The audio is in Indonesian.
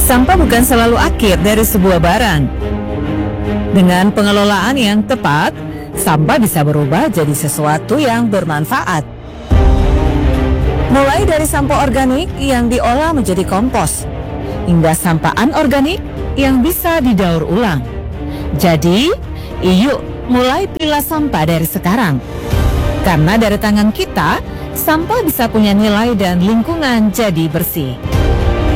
Sampah bukan selalu akhir dari sebuah barang. Dengan pengelolaan yang tepat, sampah bisa berubah jadi sesuatu yang bermanfaat. Mulai dari sampah organik yang diolah menjadi kompos, hingga sampah anorganik yang bisa didaur ulang. Jadi, yuk mulai pilah sampah dari sekarang. Karena dari tangan kita, sampah bisa punya nilai dan lingkungan jadi bersih.